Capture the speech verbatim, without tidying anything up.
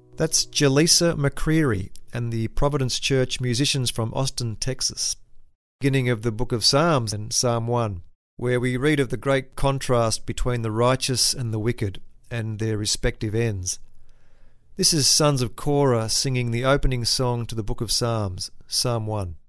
That's Jaleesa McCreary and the Providence Church musicians from Austin, Texas. Beginning of the book of Psalms in Psalm one, where we read of the great contrast between the righteous and the wicked and their respective ends. This is Sons of Korah singing the opening song to the book of Psalms, Psalm one.